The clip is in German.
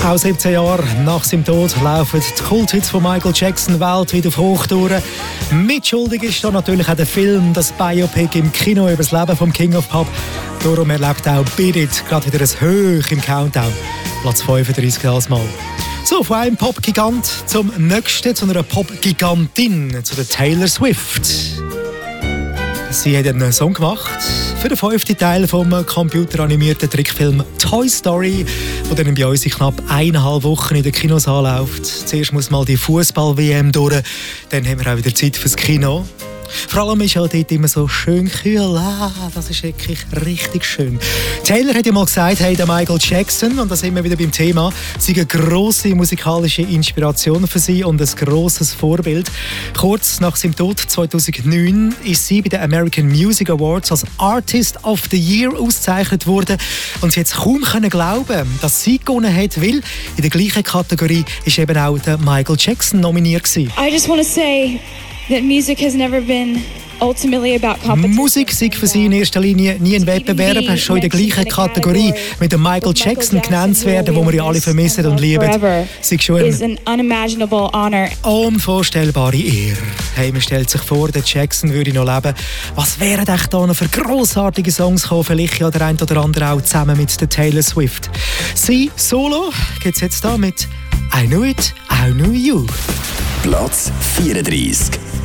Auch 17 Jahre nach seinem Tod laufen die Kulthits von Michael Jackson weltweit auf Hochtouren. Mitschuldig ist da natürlich auch der Film, das Biopic im Kino über das Leben vom King of Pop. Darum erlebt auch Beat It gerade wieder ein Hoch im Countdown. Platz 35 als Mal. So, von einem Pop-Gigant zum nächsten, zu einer Pop-Gigantin, zu der Taylor Swift. Sie hat einen Song gemacht für den 5. Teil vom computeranimierten Trickfilm Toy Story, der dann bei uns in knapp 1,5 Wochen in den Kinos anläuft. Zuerst muss mal die Fußball-WM durch, dann haben wir auch wieder Zeit fürs Kino. Vor allem ist ja dort immer so schön kühl. Das ist wirklich richtig schön. Taylor hat ja mal gesagt, hey, der Michael Jackson, und da sind wir wieder beim Thema, sei eine grosse musikalische Inspiration für sie und ein grosses Vorbild. Kurz nach seinem Tod 2009 ist sie bei den American Music Awards als Artist of the Year ausgezeichnet worden. Und sie hat es kaum glauben, dass sie gewonnen hat, weil in der gleichen Kategorie ist eben auch der Michael Jackson nominiert gewesen. I just want to say that music has never been ultimately about competition. Musik sei für sie in erster Linie nie ein Wettbewerb, schon in der gleichen Kategorie mit dem Michael Jackson genannt zu werden, den wir ja alle vermissen und lieben. Sei schon eine unvorstellbare Ehre. Hey, man stellt sich vor, der Jackson würde noch leben. Was wären echt da noch für grossartige Songs gekommen? Vielleicht ja der ein oder andere auch zusammen mit der Taylor Swift. Sie solo gibt es jetzt da mit I Knew It, I Knew You. Platz 34.